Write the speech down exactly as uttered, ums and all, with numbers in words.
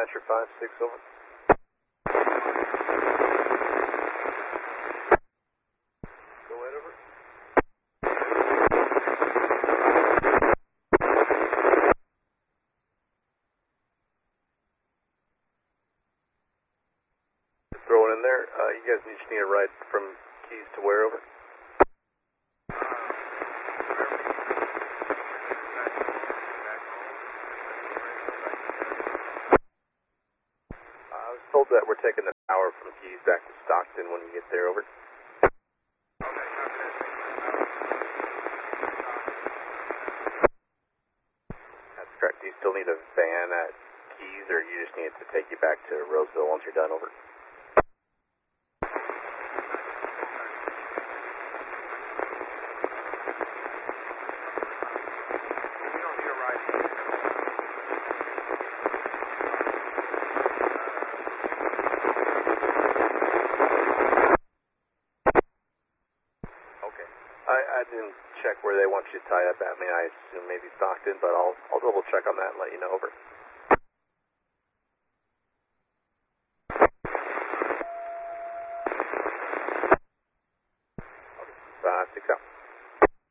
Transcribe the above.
Dispatcher five six, over. Go ahead, over. Just throw it in there. Uh, you guys just need a ride from Keys to where, over? I was told that we're taking the power from Keys back to Stockton when you get there, over. That's correct. Do you still need a van at Keys, or you just need it to take you back to Roseville once you're done, over? I, I didn't check where they want you to tie up at me. I assume maybe Stockton, but I'll I'll double check on that and let you know, over.